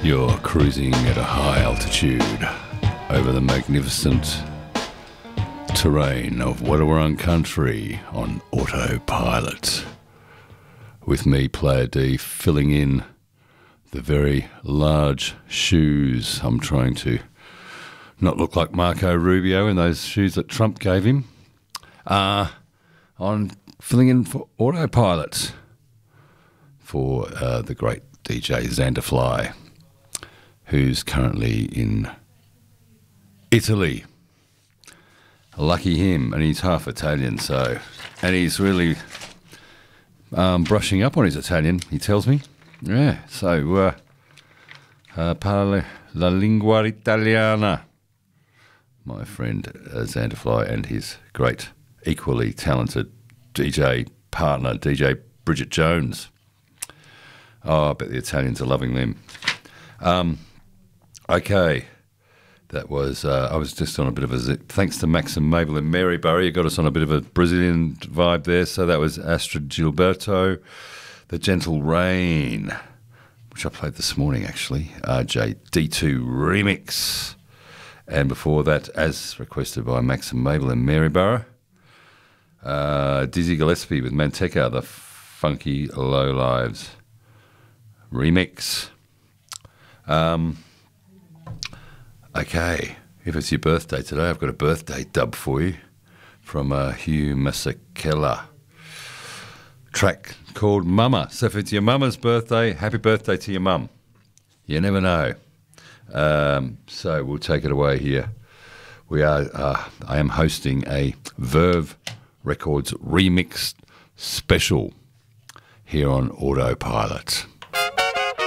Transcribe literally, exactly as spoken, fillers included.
You're cruising at a high altitude over the magnificent terrain of Wadawurrung country on autopilot. With me, Player D, filling in the very large shoes. I'm trying to not look like Marco Rubio in those shoes that Trump gave him. Uh, on filling in for autopilot for uh, the great D J Xander Fly, who's currently in Italy. Lucky him, and he's half Italian, so, and he's really um, brushing up on his Italian, he tells me. Yeah, so, uh, uh, parla la lingua italiana. My friend uh, Xander Fly and his great, equally talented D J partner, D J Bridget Jones. Oh, I bet the Italians are loving them. Um, okay, that was, uh, I was just on a bit of a zip. Thanks to Max and Mabel and Maryborough, you got us on a bit of a Brazilian vibe there. So that was Astrid Gilberto, The Gentle Rain, which I played this morning actually, R J D two remix. And before that, as requested by Max and Mabel and Maryborough, uh, Dizzy Gillespie with Manteca, The Funky Low Lives remix. Um, okay, if it's your birthday today, I've got a birthday dub for you from uh, Hugh Masekela. Track called Mama. So if it's your mama's birthday, happy birthday to your mum. You never know. Um, so we'll take it away here. We are. Uh, I am hosting a Verve Records remix special here on Autopilot.